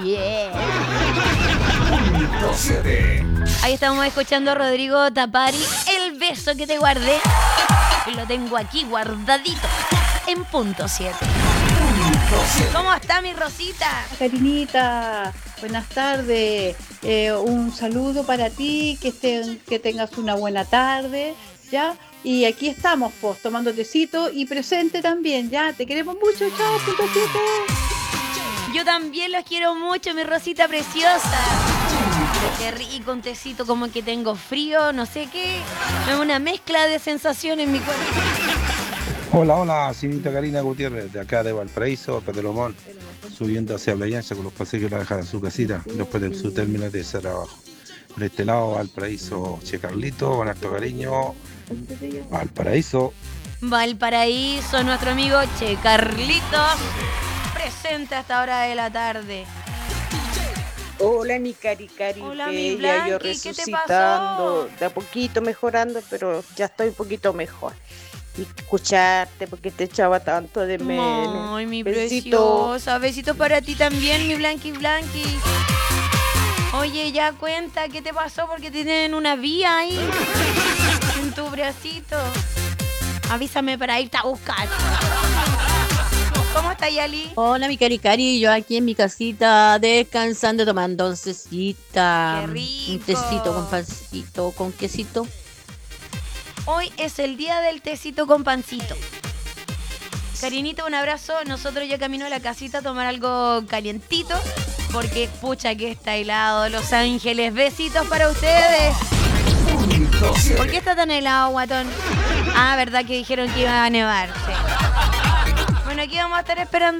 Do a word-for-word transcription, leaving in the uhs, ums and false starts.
Yeah. Ahí estamos escuchando a Rodrigo Tapari, El beso que te guardé. Y lo tengo aquí guardadito en punto siete. ¿Cómo está mi Rosita? Carinita, buenas tardes. Eh, un saludo para ti, que, estén, que tengas una buena tarde, ¿ya? Y aquí estamos, pues, tomando tecito y presente también, ¿ya? Te queremos mucho, chao, punto siete. Yo también los quiero mucho, mi Rosita preciosa. Qué rico, un tecito, como que tengo frío, no sé qué. Es una mezcla de sensaciones en mi cuerpo. Hola, hola, señorita Karina Gutiérrez, de acá de Valparaíso, Pedromón, subiendo hacia Playanza con los paseos que la dejan a su casita, después de su término de trabajo. De este lado, Valparaíso, Che Carlito, con harto cariño, Valparaíso. Valparaíso, nuestro amigo Che Carlitos, presente a esta hora de la tarde. Hola, mi cari, cari, Hola, mi bella, yo Blanqui, ¿qué te resucitando, pasó? de a poquito mejorando, pero ya estoy un poquito mejor. Y escucharte, porque te echaba tanto de menos. Ay, mi Besito. preciosa. Besitos para ti también, mi Blanqui Blanqui. Oye, ya cuenta, ¿qué te pasó? Porque tienen una vía ahí en tu bracito. Avísame para irte a buscar. ¿Cómo está Yali? Hola, mi cari cari, yo aquí en mi casita descansando, tomando oncecita. Qué rico. Un tecito con pancito, con quesito. Hoy es el día del tecito con pancito. Carinito, un abrazo. Nosotros ya camino a la casita a tomar algo calientito. Porque, pucha, que está helado. Los Ángeles, besitos para ustedes. ¿Por qué está tan helado, guatón? Ah, verdad que dijeron que iba a nevar. Sí. Bueno, aquí vamos a estar esperando